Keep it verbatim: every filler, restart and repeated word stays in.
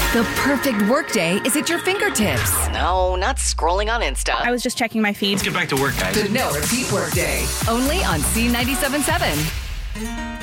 The perfect workday is at your fingertips. No, not scrolling on Insta. I was just checking my feed. Let's get back to work, guys. The No Repeat Workday, only on C ninety-seven point seven.